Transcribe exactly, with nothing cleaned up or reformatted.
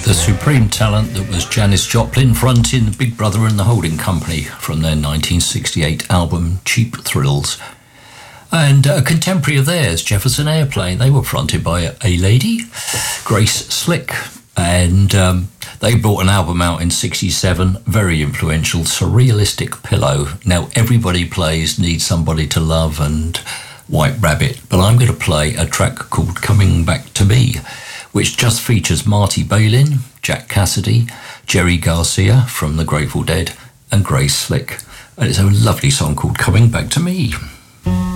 The supreme talent that was Janis Joplin fronting Big Brother and the Holding Company from their nineteen sixty-eight album Cheap Thrills. And a contemporary of theirs, Jefferson Airplane, they were fronted by a lady, Grace Slick. And um, they brought an album out in sixty-seven, very influential, Surrealistic Pillow. Now, everybody plays Need Somebody to Love and White Rabbit, but I'm going to play a track called Coming Back to Me, which just features Marty Balin, Jack Cassidy, Jerry Garcia from the Grateful Dead, and Grace Slick. And it's a lovely song called Coming Back to Me.